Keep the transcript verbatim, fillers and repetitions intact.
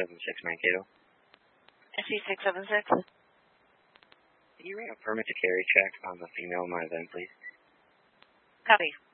seven six Mankato. S C six seven six. Can you ring a permit to carry check on the female in my event, please? Copy.